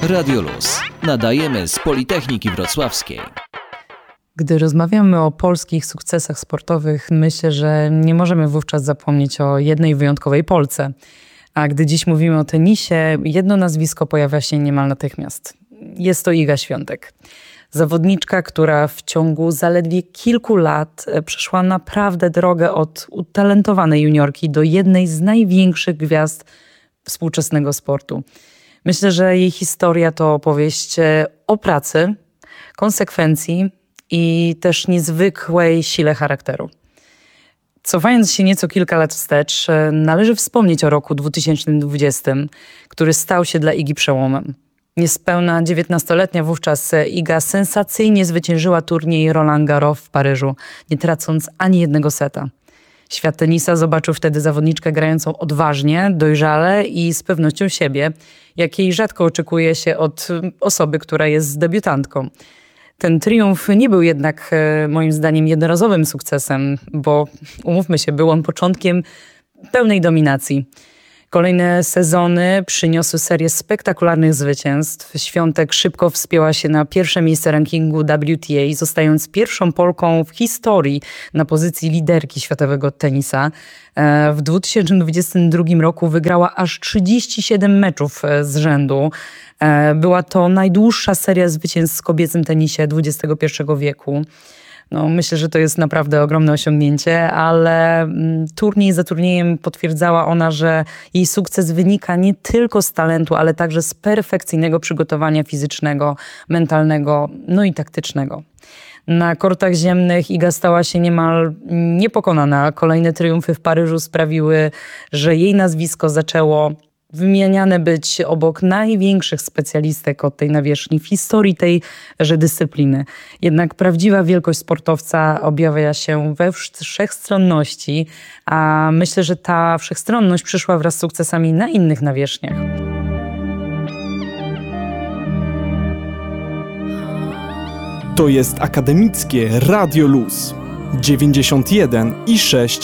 Radio Luz. Nadajemy z Politechniki Wrocławskiej. Gdy rozmawiamy o polskich sukcesach sportowych, myślę, że nie możemy wówczas zapomnieć o jednej wyjątkowej Polce. A gdy dziś mówimy o tenisie, jedno nazwisko pojawia się niemal natychmiast. Jest to Iga Świątek. Zawodniczka, która w ciągu zaledwie kilku lat przeszła naprawdę drogę od utalentowanej juniorki do jednej z największych gwiazd współczesnego sportu. Myślę, że jej historia to opowieść o pracy, konsekwencji i też niezwykłej sile charakteru. Cofając się nieco kilka lat wstecz, należy wspomnieć o roku 2020, który stał się dla Igi przełomem. Niespełna 19-letnia wówczas Iga sensacyjnie zwyciężyła turniej Roland Garros w Paryżu, nie tracąc ani jednego seta. Świat tenisa zobaczył wtedy zawodniczkę grającą odważnie, dojrzale i z pewnością siebie, jakiej rzadko oczekuje się od osoby, która jest debiutantką. Ten triumf nie był jednak moim zdaniem jednorazowym sukcesem, bo umówmy się, był on początkiem pełnej dominacji. Kolejne sezony przyniosły serię spektakularnych zwycięstw. Świątek szybko wspięła się na pierwsze miejsce rankingu WTA, zostając pierwszą Polką w historii na pozycji liderki światowego tenisa. W 2022 roku wygrała aż 37 meczów z rzędu. Była to najdłuższa seria zwycięstw w kobiecym tenisie XXI wieku. Myślę, że to jest naprawdę ogromne osiągnięcie, ale turniej za turniejem potwierdzała ona, że jej sukces wynika nie tylko z talentu, ale także z perfekcyjnego przygotowania fizycznego, mentalnego, i taktycznego. Na kortach ziemnych Iga stała się niemal niepokonana. Kolejne triumfy w Paryżu sprawiły, że jej nazwisko zaczęło wymieniane być obok największych specjalistek od tej nawierzchni w historii tejże dyscypliny. Jednak prawdziwa wielkość sportowca objawia się we wszechstronności, a myślę, że ta wszechstronność przyszła wraz z sukcesami na innych nawierzchniach. To jest akademickie Radio Luz 91,6